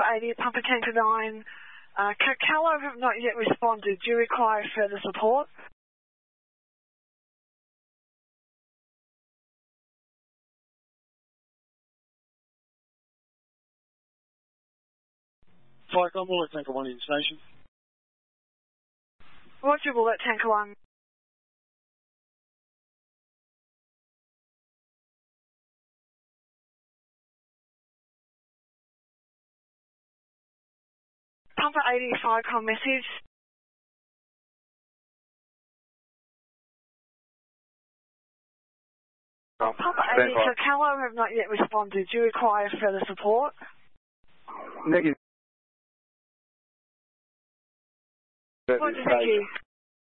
80, Papa Tanker 9. Callo have not yet responded. Do you require further support? Flight Club, Bullet Tanker 1 in station. Roger, Bullet Tanker 1. Papa 80, Firecom message. Papa 80, so Callo have not yet responded. Do you require further support? Negative. Roger, thank you.